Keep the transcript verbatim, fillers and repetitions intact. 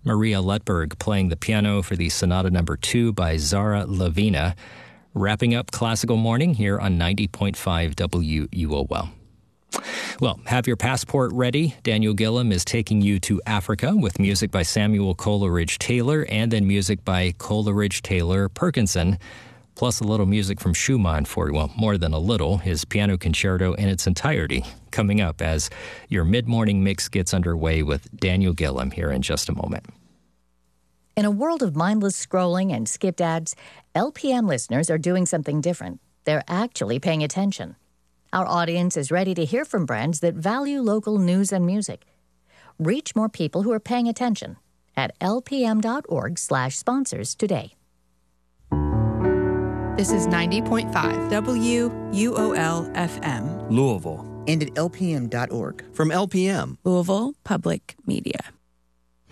Maria Lutberg playing the piano for the Sonata Number Two by Zara Lavina. Wrapping up Classical Morning here on ninety point five W U O L. Well, have your passport ready. Daniel Gillam is taking you to Africa with music by Samuel Coleridge-Taylor and then music by Coleridge-Taylor-Perkinson, plus a little music from Schumann for you. Well, more than a little, his piano concerto in its entirety, coming up as your mid-morning mix gets underway with Daniel Gillam here in just a moment. In a world of mindless scrolling and skipped ads, L P M listeners are doing something different. They're actually paying attention. Our audience is ready to hear from brands that value local news and music. Reach more people who are paying attention at lpm.org slash sponsors today. This is ninety point five W U O L F M. Louisville. And at L P M dot org. From L P M. Louisville Public Media.